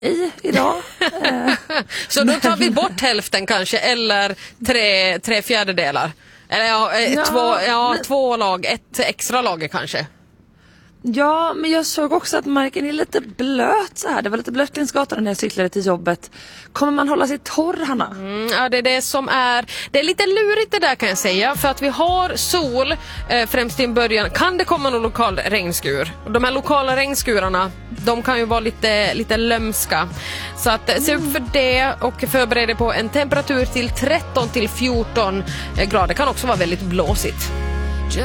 idag. Så då tar vi bort hälften kanske, eller tre fjärdedelar. Eller två lag, ett extra lager kanske. Ja, men jag såg också att marken är lite blöt så här. Det var lite blött längs gatan när jag cyklade till jobbet. Kommer man hålla sig torr, Hanna? Ja, det är det som är... Det är lite lurigt det där, kan jag säga. För att vi har sol, främst i början. Kan det komma någon lokal regnskur? Och de här lokala regnskurarna, de kan ju vara lite lömska. Så att se upp för det och förbered dig på en temperatur till 13 till 14 grader. Kan också vara väldigt blåsigt.